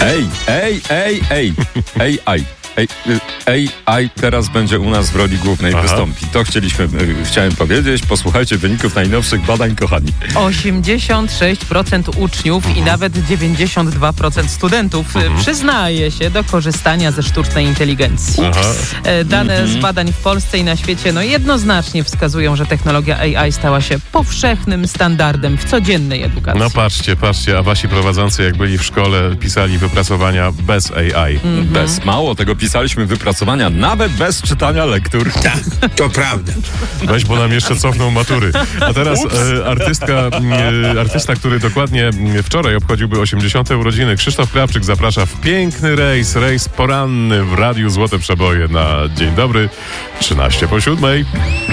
AI teraz będzie u nas w roli głównej wystąpi. To chciałem powiedzieć. Posłuchajcie wyników najnowszych badań, kochani. 86% uczniów i nawet 92% studentów przyznaje się do korzystania ze sztucznej inteligencji. Dane z badań w Polsce i na świecie jednoznacznie wskazują, że technologia AI stała się powszechnym standardem w codziennej edukacji. No patrzcie, a wasi prowadzący, jak byli w szkole, pisali wypracowania bez AI. Mało tego, pisaliśmy wypracowania nawet bez czytania lektur. Tak, to prawda. Weź, bo nam jeszcze cofną matury. A teraz artysta, który dokładnie wczoraj obchodziłby 80. urodziny, Krzysztof Krawczyk, zaprasza w piękny rejs poranny w Radiu Złote Przeboje na Dzień Dobry, 13 po 7.